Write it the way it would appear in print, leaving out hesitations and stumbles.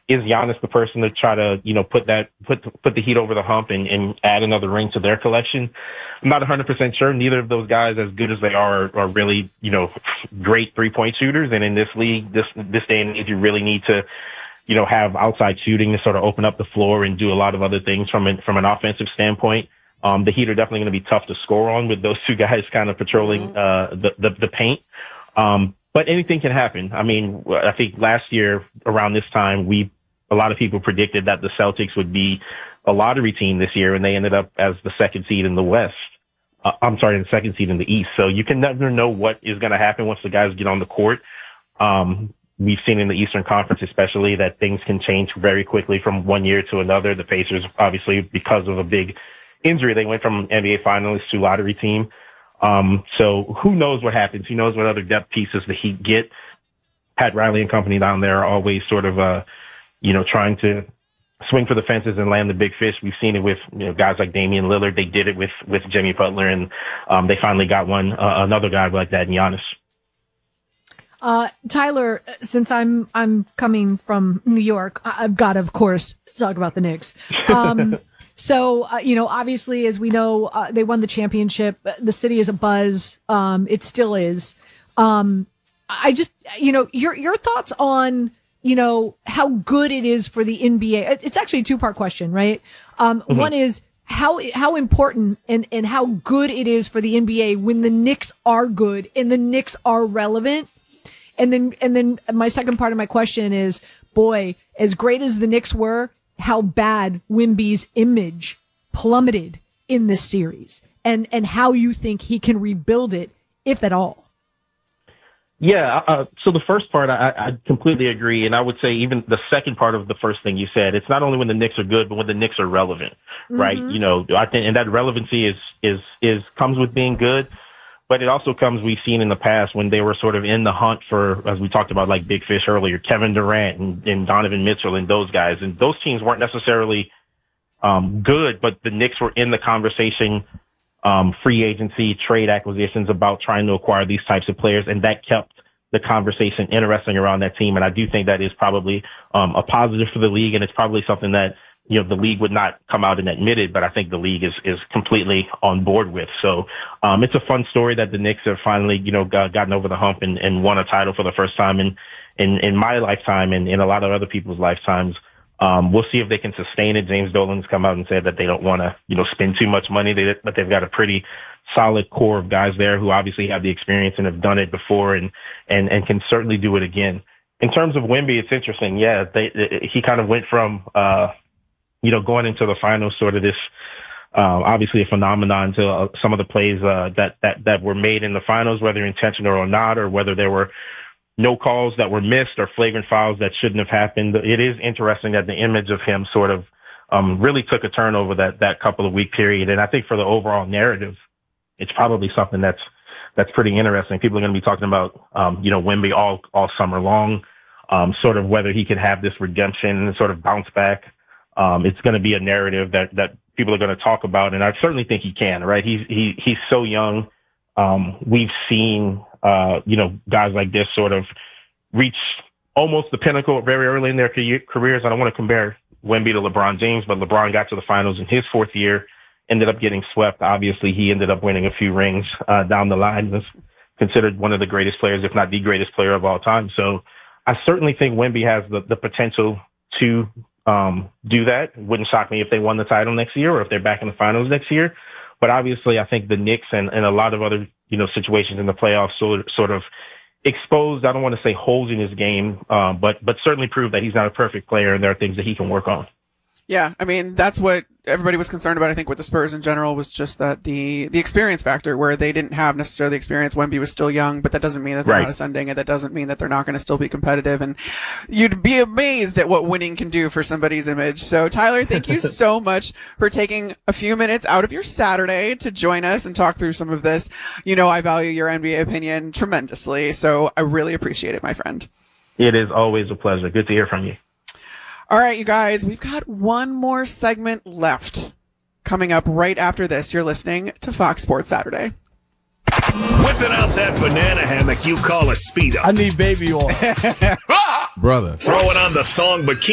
is Giannis the person to try to, put the Heat over the hump and add another ring to their collection? I'm not 100% sure. Neither of those guys, as good as they are really, great 3-point shooters. And in this league, this day and age, you really need to, have outside shooting to sort of open up the floor and do a lot of other things from an offensive standpoint. The Heat are definitely going to be tough to score on with those two guys kind of patrolling the paint. But anything can happen. I mean, I think last year around this time, a lot of people predicted that the Celtics would be a lottery team this year, and they ended up as the second seed in the West. The second seed in the East. So you can never know what is going to happen once the guys get on the court. We've seen in the Eastern Conference especially that things can change very quickly from one year to another. The Pacers, obviously, because of a big injury, they went from NBA finalists to lottery team. So who knows what happens? Who knows what other depth pieces the Heat get? Pat Riley and company down there are always sort of, trying to swing for the fences and land the big fish. We've seen it with guys like Damian Lillard. They did it with Jimmy Butler, and they finally got another guy like that in Giannis. Tyler, since I'm coming from New York, I've got to, of course, talk about the Knicks. So, obviously, as we know, they won the championship. The city is abuzz. It still is. I just, your thoughts on, how good it is for the NBA. It's actually a two-part question, right? One is how important and how good it is for the NBA when the Knicks are good and the Knicks are relevant. And then my second part of my question is, boy, as great as the Knicks were, how bad Wemby's image plummeted in this series, and how you think he can rebuild it, if at all. Yeah. So the first part, I completely agree. And I would say even the second part of the first thing you said, it's not only when the Knicks are good, but when the Knicks are relevant, right? I think, and that relevancy is comes with being good. But it also comes, we've seen in the past when they were sort of in the hunt for, as we talked about, like Big Fish earlier, Kevin Durant and Donovan Mitchell and those guys. And those teams weren't necessarily good, but the Knicks were in the conversation, free agency, trade acquisitions about trying to acquire these types of players. And that kept the conversation interesting around that team. And I do think that is probably a positive for the league. And it's probably something that the league would not come out and admit it, but I think the league is completely on board with. So, it's a fun story that the Knicks have finally, gotten over the hump and won a title for the first time in my lifetime and in a lot of other people's lifetimes. We'll see if they can sustain it. James Dolan's come out and said that they don't want to, spend too much money, but they've got a pretty solid core of guys there who obviously have the experience and have done it before and can certainly do it again. In terms of Wemby, it's interesting. Yeah, he kind of went from, going into the finals, sort of this, obviously a phenomenon to some of the plays that were made in the finals, whether intentional or not, or whether there were no calls that were missed or flagrant fouls that shouldn't have happened. It is interesting that the image of him sort of really took a turn over that couple of week period. And I think for the overall narrative, it's probably something that's pretty interesting. People are going to be talking about, Wemby all summer long, sort of whether he can have this redemption and sort of bounce back. It's going to be a narrative that people are going to talk about, and I certainly think he can. Right? He's so young. We've seen guys like this sort of reach almost the pinnacle very early in their careers. I don't want to compare Wemby to LeBron James, but LeBron got to the finals in his fourth year, ended up getting swept. Obviously, he ended up winning a few rings down the line. Was considered one of the greatest players, if not the greatest player of all time. So I certainly think Wemby has the potential to do that. It wouldn't shock me if they won the title next year or if they're back in the finals next year. But obviously, I think the Knicks and a lot of other, situations in the playoffs sort of exposed, I don't want to say holes in his game, but certainly proved that he's not a perfect player and there are things that he can work on. Yeah, I mean, that's what everybody was concerned about, I think, with the Spurs in general, was just that the experience factor, where they didn't have necessarily experience. Wemby was still young, but that doesn't mean that they're not ascending, and that doesn't mean that they're not going to still be competitive. And you'd be amazed at what winning can do for somebody's image. So, Tyler, thank you so much for taking a few minutes out of your Saturday to join us and talk through some of this. I value your NBA opinion tremendously, so I really appreciate it, my friend. It is always a pleasure. Good to hear from you. All right, you guys, we've got one more segment left coming up right after this. You're listening to Fox Sports Saturday. Whipping out that banana hammock you call a Speedo. I need baby oil. Brother. Throwing on the thong bikini.